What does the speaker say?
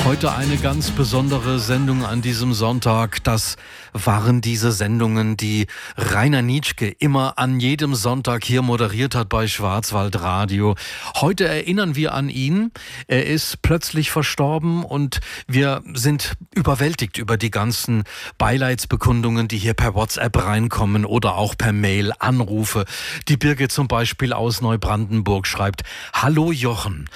Heute eine ganz besondere Sendung an diesem Sonntag. Das waren diese Sendungen, die Rainer Nitschke immer an jedem Sonntag hier moderiert hat bei Schwarzwaldradio. Heute erinnern wir an ihn. Er ist plötzlich verstorben und wir sind überwältigt über die ganzen Beileidsbekundungen, die hier per WhatsApp reinkommen oder auch per Mail, Anrufe. Die Birgit zum Beispiel aus Neubrandenburg schreibt: Hallo Jochen,